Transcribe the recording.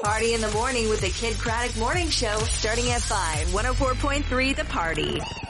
Party in the Morning with the Kid Craddock Morning Show starting at 5. 104.3 The Party.